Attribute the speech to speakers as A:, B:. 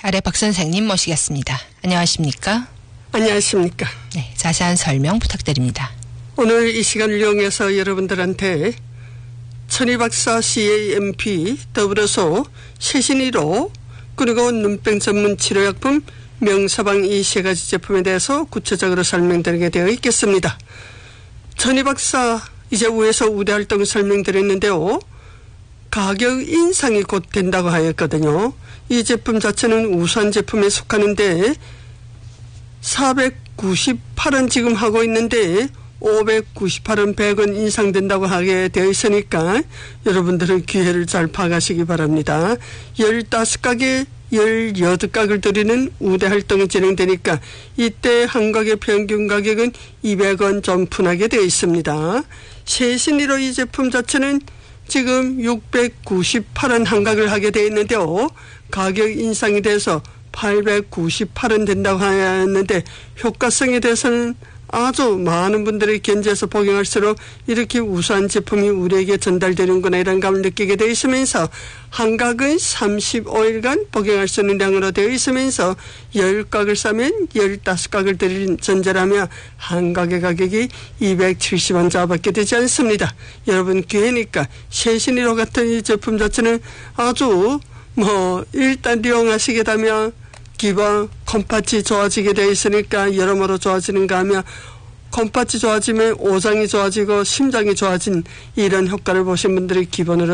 A: 아래 박 선생님 모시겠습니다. 안녕하십니까?
B: 안녕하십니까?
A: 네, 자세한 설명 부탁드립니다.
B: 오늘 이 시간을 이용해서 여러분들한테 천희박사 CAMP 더불어서 최신1호 그리고 눈병 전문 치료약품 명사방 이 세 가지 제품에 대해서 구체적으로 설명드리게 되어 있겠습니다. 천희박사 이제 위에서 우대 활동 설명드렸는데요. 가격 인상이 곧 된다고 하였거든요. 이 제품 자체는 우수한 제품에 속하는데 498원 지금 하고 있는데 598원 100원 인상된다고 하게 되어 있으니까 여러분들은 기회를 잘 파가시기 바랍니다. 15가게 18각을 드리는 우대 활동이 진행되니까 이때 한 가게 평균 가격은 200원 점프하게 되어 있습니다. 최신1호 이 제품 자체는 지금 698원 한각을 하게 되어 있는데요. 가격 인상이 돼서 898원 된다고 하였는데 효과성에 대해서는 아주 많은 분들이 견지해서 복용할수록 이렇게 우수한 제품이 우리에게 전달되는구나 이런 감을 느끼게 되어 있으면서 한각은 35일간 복용할 수 있는 양으로 되어 있으면서 10각을 사면 15각을 드린 전제라며 한각의 가격이 270원 잡았게 되지 않습니다. 여러분 기회니까 최신1호 같은 이 제품 자체는 아주 일단 이용하시게 되면 기본 컴파치 좋아지게 되어 있으니까 여러모로 좋아지는가 하며 컴파치 좋아지면 오장이 좋아지고 심장이 좋아진 이런 효과를 보신 분들이 기본으로